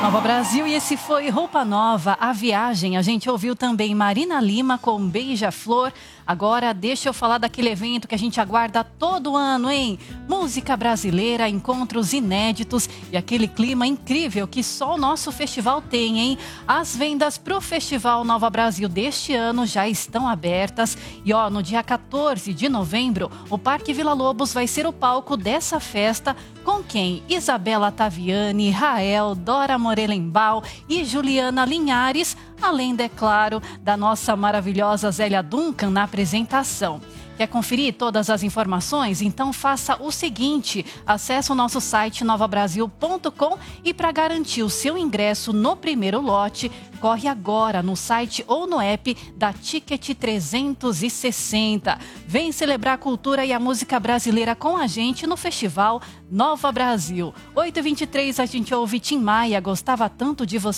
Nova Brasil, e esse foi Roupa Nova, A Viagem. A gente ouviu também Marina Lima com Beija-Flor. Agora deixa eu falar daquele evento que a gente aguarda todo ano, hein? Música brasileira, encontros inéditos e aquele clima incrível que só o nosso festival tem, hein? As vendas para o Festival Nova Brasil deste ano já estão abertas. E no dia 14 de novembro, o Parque Vila Lobos vai ser o palco dessa festa com quem? Isabela Taviani, Rael, Dora Morelenbaum e Juliana Linhares, além, é claro, da nossa maravilhosa Zélia Duncan na apresentação. Quer conferir todas as informações? Então faça o seguinte, acesse o nosso site novabrasil.com e para garantir o seu ingresso no primeiro lote, corre agora no site ou no app da Ticket 360. Vem celebrar a cultura e a música brasileira com a gente no Festival Nova Brasil. 8h23, a gente ouve Tim Maia, Gostava Tanto de Você.